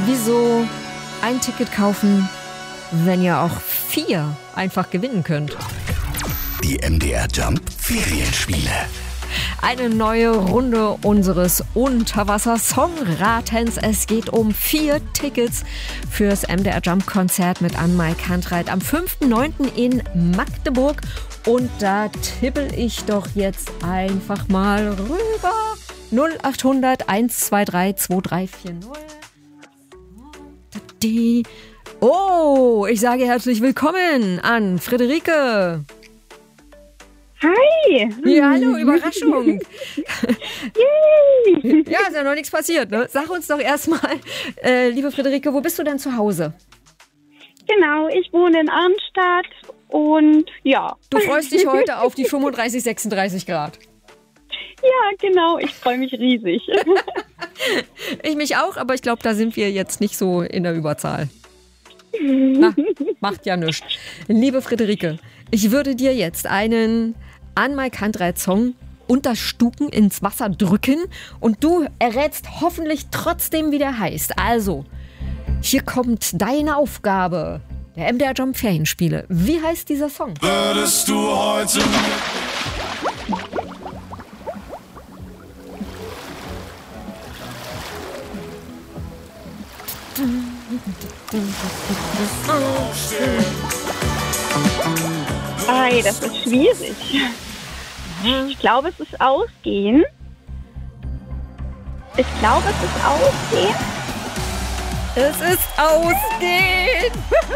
wieso ein Ticket kaufen, wenn ihr auch 4 einfach gewinnen könnt? Die MDR Jump Ferienspiele. Eine neue Runde unseres Unterwasser-Songratens. Es geht um 4 Tickets fürs MDR Jump Konzert mit Ann-Mai Kantreit am 5.9. in Magdeburg. Und da tippel ich doch jetzt einfach mal rüber. 0800 123 2340. Oh, ich sage herzlich willkommen an Friederike. Hi! Ja, hallo, Überraschung. Yay! Ja, ist ja noch nichts passiert, ne? Sag uns doch erstmal, liebe Friederike, wo bist du denn zu Hause? Genau, ich wohne in Arnstadt und ja. Du freust dich heute auf die 35, 36 Grad. Ja, genau, ich freue mich riesig. Ich mich auch, aber ich glaube, da sind wir jetzt nicht so in der Überzahl. Na, macht ja nichts. Liebe Friederike, ich würde dir jetzt einen Ann-Mai Kantreit-Song unter Stuken ins Wasser drücken und du errätst hoffentlich trotzdem, wie der heißt. Also, hier kommt deine Aufgabe. Der MDR Jump Ferienspiele. Wie heißt dieser Song? Würdest du heute Ei, das ist schwierig. Ich glaube, es ist Ausgehen. Es ist Ausgehen.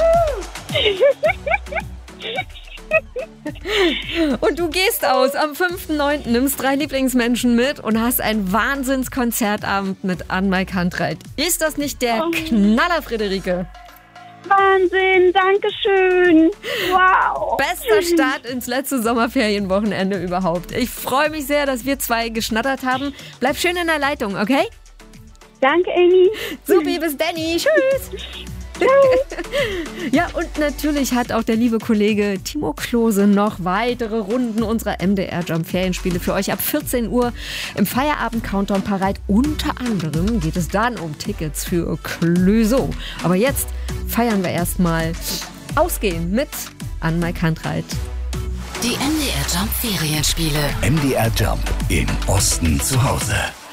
Und du gehst aus am 5.9., nimmst 3 Lieblingsmenschen mit und hast einen Wahnsinnskonzertabend mit Ann-Mai Kantreit. Ist das nicht der Knaller, Friederike? Wahnsinn, danke schön. Wow. Bester Start ins letzte Sommerferienwochenende überhaupt. Ich freue mich sehr, dass wir 2 geschnattert haben. Bleib schön in der Leitung, okay? Danke, Amy. Supi, bis Danny. Tschüss. Ja, und natürlich hat auch der liebe Kollege Timo Klose noch weitere Runden unserer MDR Jump Ferienspiele für euch ab 14 Uhr im Feierabend-Countdown parat. Unter anderem geht es dann um Tickets für Clüso. Aber jetzt feiern wir erstmal Ausgehen mit Ann-Mai Kantreit. Die MDR Jump Ferienspiele. MDR Jump im Osten zu Hause.